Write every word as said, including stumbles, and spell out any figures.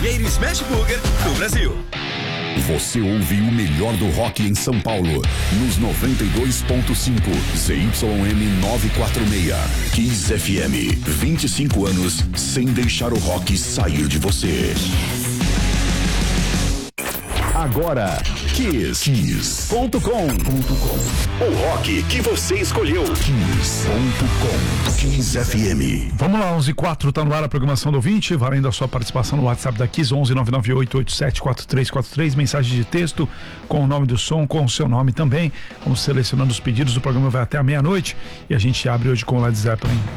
hamburgueria Smash Burger do Brasil. Você ouve o melhor do rock em São Paulo, nos noventa e dois ponto cinco, Z Y M novecentos e quarenta e seis, Kiss F M, vinte e cinco anos sem deixar o rock sair de você. Agora, Kiss, Kiss ponto com. O rock que você escolheu. Kiss ponto com. Kiss F M. Vamos lá, onze e quatro, tá no ar a programação do ouvinte, valendo a sua participação no WhatsApp da Kiss, onze nove nove oito oito sete quatro três quatro três, mensagem de texto com o nome do som, com o seu nome também. Vamos selecionando os pedidos, do programa vai até a meia-noite e a gente abre hoje com o Led Zeppelin.